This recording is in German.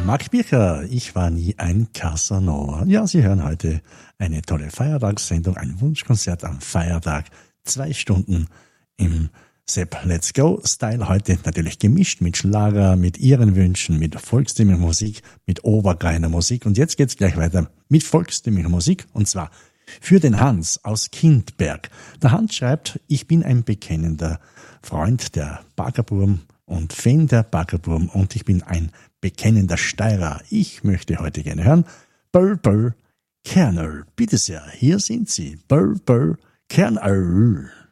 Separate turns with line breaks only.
Marc Bircher, ich war nie ein Casanova. Ja, Sie hören heute eine tolle Feiertagssendung, ein Wunschkonzert am Feiertag. 2 Stunden im Sepp Let's Go Style. Heute natürlich gemischt mit Schlager, mit Ihren Wünschen, mit volkstümlicher Musik, mit obergreiner Musik. Und jetzt geht's gleich weiter mit volkstümlicher Musik. Und zwar für den Hans aus Kindberg. Der Hans schreibt, ich bin ein bekennender Freund der Baggerburm und Fan der Baggerburm und ich bin ein bekennender Steirer. Ich möchte heute gerne hören Burr Burr Kernel. Bitte sehr, hier sind sie. Burr Burr Kernel.